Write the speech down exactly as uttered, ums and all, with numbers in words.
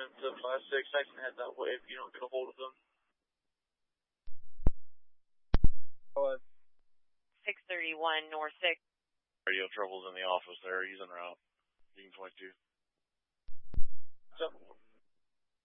into five six. I can head that way if you don't get a hold of them. six thirty-one North six. Radio troubles in the office there. He's en route. Being twenty-two. What's up?